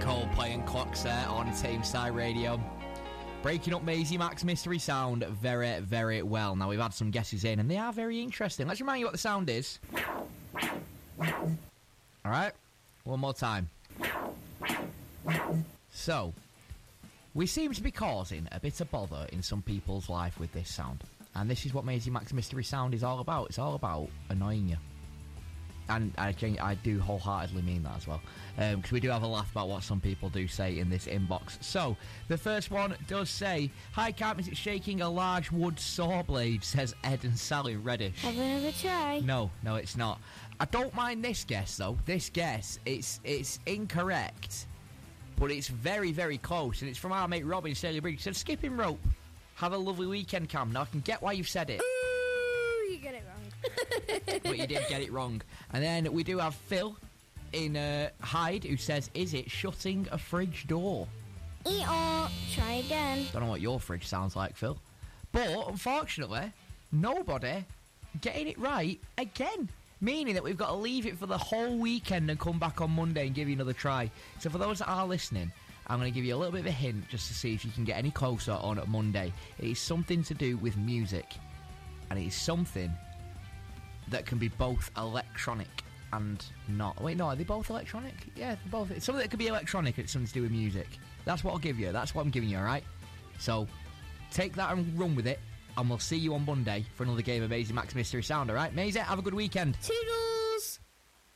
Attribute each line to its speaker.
Speaker 1: Coldplay and Clocks there on Tameside Radio. Breaking up Maisie Mac's Mystery Sound very, very well. Now, we've had some guesses in, and they are very interesting. Let's remind you what the sound is. Alright, one more time. So, we seem to be causing a bit of bother in some people's life with this sound. And this is what Maisie Mac's Mystery Sound is all about. It's all about annoying you. And I do wholeheartedly mean that as well. Because we do have a laugh about what some people do say in this inbox. So, the first one does say, "Hi, Camp, is it shaking a large wood saw blade?" says Ed and Sally Reddish.
Speaker 2: Have another try.
Speaker 1: No, it's not. I don't mind this guess, though. This guess, it's incorrect. But it's very, very close. And it's from our mate Robin Staley Bridge. He said, "Skipping rope. Have a lovely weekend, Cam." Now, I can get why you've said it.
Speaker 2: Ooh, you get it wrong.
Speaker 1: But you did get it wrong. And then we do have Phil in Hyde who says, "Is it shutting a fridge door?"
Speaker 2: Try again.
Speaker 1: Don't know what your fridge sounds like, Phil. But, unfortunately, nobody getting it right again. Meaning that we've got to leave it for the whole weekend and come back on Monday and give you another try. So for those that are listening, I'm going to give you a little bit of a hint just to see if you can get any closer on Monday. It is something to do with music. And it is something that can be both electronic and not. Wait, no, are they both electronic? Yeah, they're both. It's something that could be electronic and it's something to do with music. That's what I'll give you. That's what I'm giving you, alright? So, take that and run with it. And we'll see you on Monday for another game of Maisie Mac's Mystery Sound, alright? Maisie, have a good weekend.
Speaker 2: Toodles!